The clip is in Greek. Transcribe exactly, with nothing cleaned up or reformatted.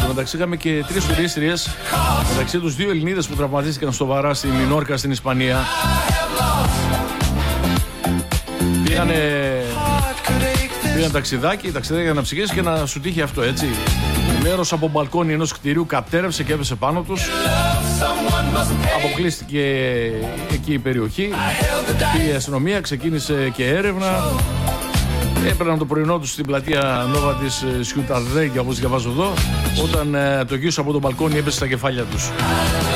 τω μεταξύ είχαμε και τρεις τουρίστριες, μεταξύ τους δύο Ελληνίδες που τραυματίστηκαν σοβαρά στη Μινόρκα στην Ισπανία. Πήγανε, πήγαν ταξιδάκι, ταξιδάκι για να ψυχήσει και να σου τύχει αυτό, έτσι. Μέρος από μπαλκόνι ενός κτηρίου κατέρευσε και έπεσε πάνω τους. Αποκλείστηκε εκεί η περιοχή. Η αστυνομία ξεκίνησε και έρευνα. Έπαιρναν το πρωινό τους στην πλατεία Νόβα της Σιουταρδέγια, όπως διαβάζω εδώ, όταν το γύσο από τον μπαλκόνι έπεσε στα κεφάλια τους.